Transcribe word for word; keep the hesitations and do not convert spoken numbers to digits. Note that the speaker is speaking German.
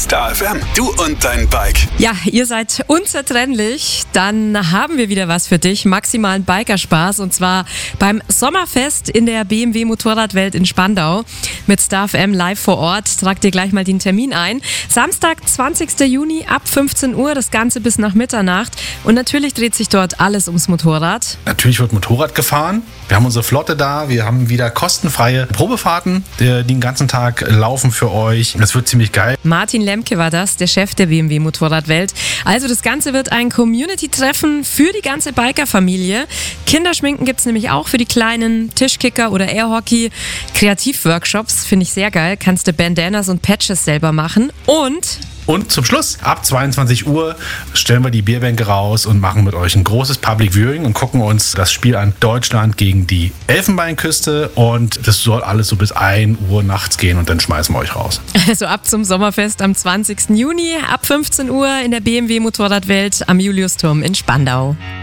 Star F M, du und dein Bike. Ja, ihr seid unzertrennlich. Dann haben wir wieder was für dich. Maximalen Bikerspaß. Und zwar beim Sommerfest in der B M W Motorradwelt in Spandau. Mit Star F M live vor Ort. Tragt dir gleich mal den Termin ein. Samstag, zwanzigster Juni ab fünfzehn Uhr. Das Ganze bis nach Mitternacht. Und natürlich dreht sich dort alles ums Motorrad. Natürlich wird Motorrad gefahren. Wir haben unsere Flotte da. Wir haben wieder kostenfreie Probefahrten, die den ganzen Tag laufen für euch. Das wird ziemlich geil. Martin Lemke war das, der Chef der B M W Motorradwelt. Also das Ganze wird ein Community-Treffen für die ganze Biker-Familie. Kinderschminken gibt es nämlich auch für die Kleinen, Tischkicker oder Airhockey. Kreativworkshops finde ich sehr geil. Kannst du Bandanas und Patches selber machen. Und... Und zum Schluss, ab zweiundzwanzig Uhr, stellen wir die Bierbänke raus und machen mit euch ein großes Public Viewing und gucken uns das Spiel an. Deutschland gegen die Elfenbeinküste. Und das soll alles so bis ein Uhr nachts gehen und dann schmeißen wir euch raus. Also ab zum Sommerfest am zwanzigsten Juni, ab fünfzehn Uhr in der B M W Motorradwelt am Juliusturm in Spandau.